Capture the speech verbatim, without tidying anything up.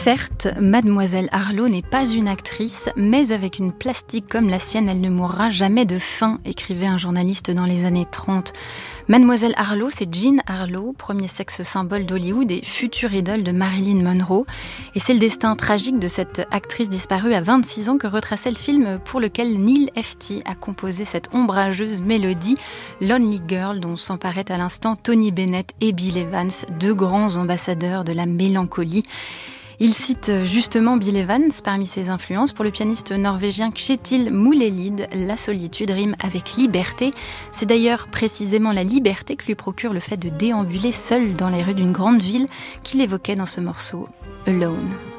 Certes, Mademoiselle Harlow n'est pas une actrice, mais avec une plastique comme la sienne, elle ne mourra jamais de faim, écrivait un journaliste dans les années trente. Mademoiselle Harlow, c'est Jean Harlow, premier sexe symbole d'Hollywood et future idole de Marilyn Monroe. Et c'est le destin tragique de cette actrice disparue à vingt-six ans que retraçait le film pour lequel Neil Hefti a composé cette ombrageuse mélodie, Lonely Girl, dont s'emparaient à l'instant Tony Bennett et Bill Evans, deux grands ambassadeurs de la mélancolie. Il cite justement Bill Evans parmi ses influences. Pour le pianiste norvégien Kjetil Moulelid, la solitude rime avec liberté. C'est d'ailleurs précisément la liberté que lui procure le fait de déambuler seul dans les rues d'une grande ville qu'il évoquait dans ce morceau, Alone.